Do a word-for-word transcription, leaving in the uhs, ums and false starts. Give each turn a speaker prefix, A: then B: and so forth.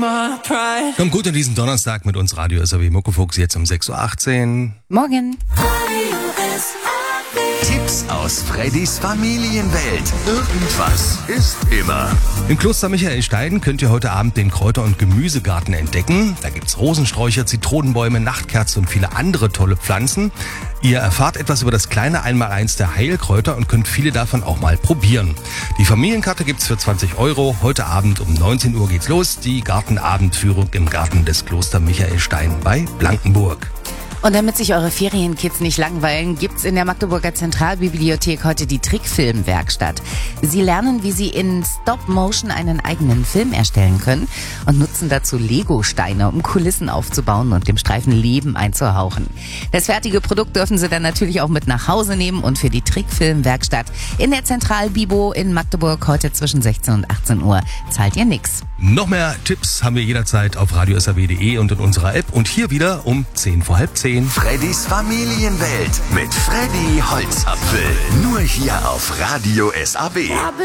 A: my pride.
B: Kommt gut in diesen Donnerstag mit uns Radio S A W Muckefuchs jetzt um sechs Uhr achtzehn.
C: Morgen.
D: Tipps aus Freddys Familienwelt. Irgendwas ist immer.
B: Im Kloster Michaelstein könnt ihr heute Abend den Kräuter- und Gemüsegarten entdecken. Da gibt's Rosensträucher, Zitronenbäume, Nachtkerzen und viele andere tolle Pflanzen. Ihr erfahrt etwas über das kleine Einmaleins der Heilkräuter und könnt viele davon auch mal probieren. Die Familienkarte gibt's für zwanzig Euro. Heute Abend um neunzehn Uhr geht's los. Die Gartenabendführung im Garten des Kloster Michaelstein bei Blankenburg.
C: Und damit sich eure Ferienkids nicht langweilen, gibt's in der Magdeburger Zentralbibliothek heute die Trickfilmwerkstatt. Sie lernen, wie sie in Stop-Motion einen eigenen Film erstellen können und nutzen dazu Lego-Steine, um Kulissen aufzubauen und dem Streifen Leben einzuhauchen. Das fertige Produkt dürfen sie dann natürlich auch mit nach Hause nehmen und für die Trickfilmwerkstatt in der Zentralbibo in Magdeburg heute zwischen sechzehn und achtzehn Uhr zahlt ihr nix.
B: Noch mehr Tipps haben wir jederzeit auf radio s a w punkt d e und in unserer App und hier wieder um zehn vor halb zehn.
D: Freddys Familienwelt mit Freddy Holzapfel. Nur hier auf Radio S A W.